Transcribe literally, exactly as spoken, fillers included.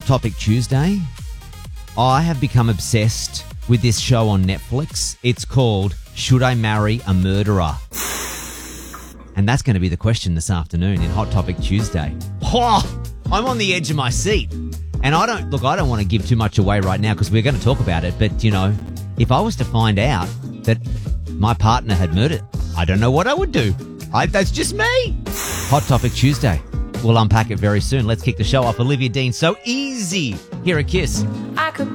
Topic Tuesday. I have become obsessed with this show on Netflix. It's called Should I Marry a Murderer? And that's going to be the question this afternoon in Hot Topic Tuesday. Oh, I'm on the edge of my seat. And I don't, look, I don't want to give too much away right now because we're going to talk about it. But, you know, if I was to find out that my partner had murdered, I don't know what I would do. I, that's just me. Hot Topic Tuesday. We'll unpack it very soon. Let's kick the show off. Olivia Dean, So Easy. Here a Kiss. I could